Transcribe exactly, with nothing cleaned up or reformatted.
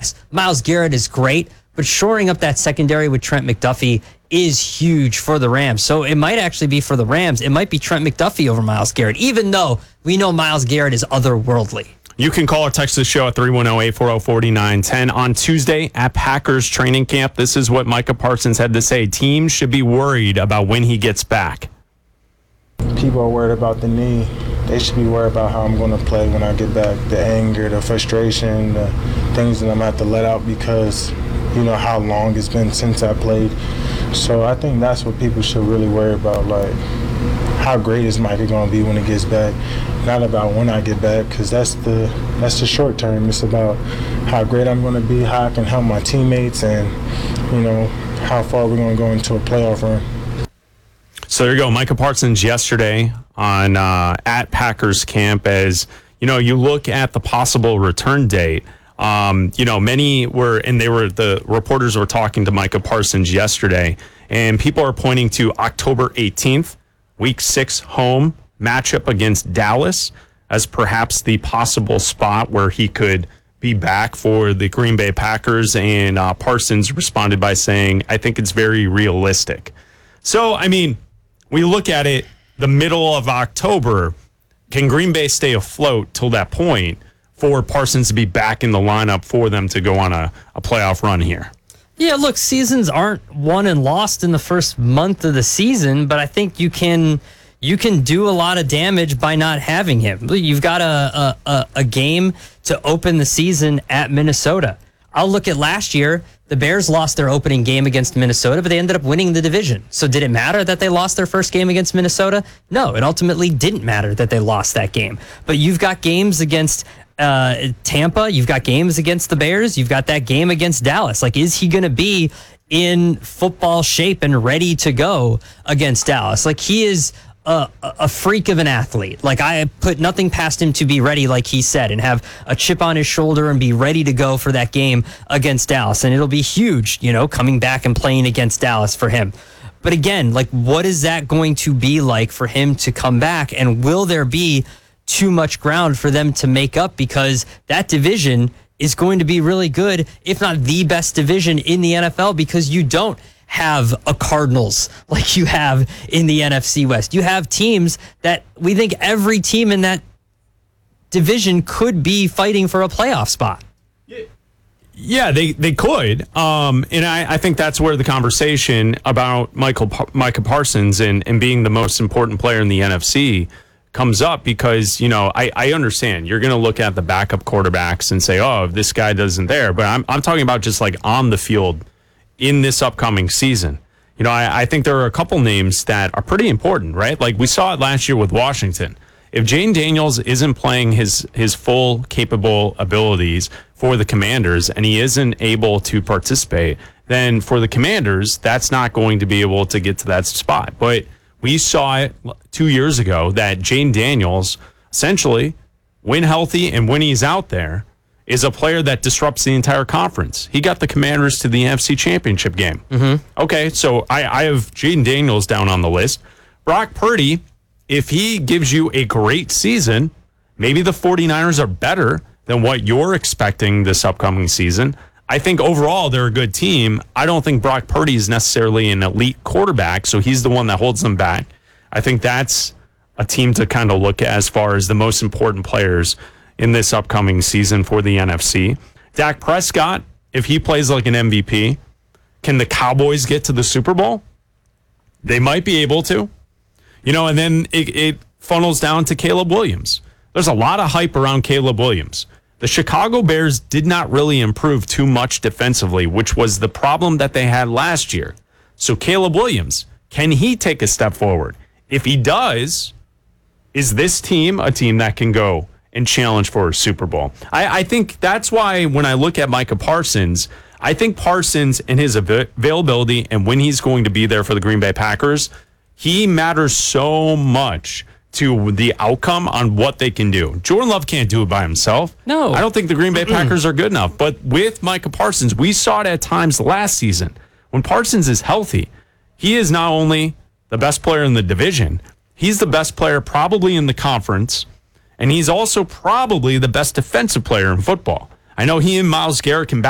yes, Myles Garrett is great, but shoring up that secondary with Trent McDuffie is huge for the Rams. So it might actually be for the Rams. It might be Trent McDuffie over Myles Garrett, even though we know Myles Garrett is otherworldly. You can call or text the show at three one zero, eight four zero, four nine one zero. On Tuesday at Packers training camp, this is what Micah Parsons had to say. Teams should be worried about when he gets back. People are worried about the knee. They should be worried about how I'm going to play when I get back. The anger, the frustration, the things that I'm going to have to let out because, you know, how long it's been since I played. So I think that's what people should really worry about, like, how great is Micah going to be when he gets back? Not about when I get back, because that's the that's the short term. It's about how great I'm going to be, how I can help my teammates, and, you know, how far we're going to go into a playoff run. So there you go, Micah Parsons yesterday on uh, at Packers camp. As you know, you look at the possible return date. Um, you know, many were, and they were the reporters were talking to Micah Parsons yesterday, and people are pointing to October eighteenth, Week Six home matchup against Dallas as perhaps the possible spot where he could be back for the Green Bay Packers. And uh, Parsons responded by saying, "I think it's very realistic." So, I mean, we look at it, the middle of October, can Green Bay stay afloat till that point for Parsons to be back in the lineup for them to go on a, a playoff run here? Yeah, look, seasons aren't won and lost in the first month of the season, but I think you can you can do a lot of damage by not having him. You've got a a, a game to open the season at Minnesota. I'll look at last year. The Bears lost their opening game against Minnesota, but they ended up winning the division. So did it matter that they lost their first game against Minnesota? No, it ultimately didn't matter that they lost that game. But you've got games against uh, Tampa. You've got games against the Bears. You've got that game against Dallas. Like, is he going to be in football shape and ready to go against Dallas? Like, he is A, a freak of an athlete. Like, I put nothing past him to be ready, like he said, and have a chip on his shoulder and be ready to go for that game against Dallas. And it'll be huge, you know, coming back and playing against Dallas for him. But again, like, what is that going to be like for him to come back? And will there be too much ground for them to make up? Because that division is going to be really good, if not the best division in the N F L, because you don't have a Cardinals like you have in the N F C West. You have teams that we think every team in that division could be fighting for a playoff spot. Yeah, they, they could. Um, and I, I think that's where the conversation about Michael Micah Parsons and, and being the most important player in the N F C comes up, because, you know, I, I understand you're going to look at the backup quarterbacks and say, oh, this guy doesn't there. But I'm I'm talking about just like on the field in this upcoming season. You know, I, I think there are a couple names that are pretty important, right? Like we saw it last year with Washington. If Jane Daniels isn't playing his his full capable abilities for the Commanders and he isn't able to participate, then for the Commanders, that's not going to be able to get to that spot. But we saw it two years ago that Jane Daniels, essentially, when healthy and when he's out there, is a player that disrupts the entire conference. He got the Commanders to the N F C Championship game. Mm-hmm. Okay, so I, I have Jaden Daniels down on the list. Brock Purdy, if he gives you a great season, maybe the 49ers are better than what you're expecting this upcoming season. I think overall they're a good team. I don't think Brock Purdy is necessarily an elite quarterback, so he's the one that holds them back. I think that's a team to kind of look at as far as the most important players in this upcoming season for the N F C. Dak Prescott, if he plays like an M V P, can the Cowboys get to the Super Bowl? They might be able to. You know, and then it, it funnels down to Caleb Williams. There's a lot of hype around Caleb Williams. The Chicago Bears did not really improve too much defensively, which was the problem that they had last year. So Caleb Williams, can he take a step forward? If he does, is this team a team that can go and challenge for a Super Bowl? I, I think that's why when I look at Micah Parsons, I think Parsons and his av- availability and when he's going to be there for the Green Bay Packers, he matters so much to the outcome on what they can do. Jordan Love can't do it by himself. No. I don't think the Green Bay Packers are good enough. But with Micah Parsons, we saw it at times last season. When Parsons is healthy, he is not only the best player in the division, he's the best player probably in the conference, and he's also probably the best defensive player in football. I know he and Myles Garrett can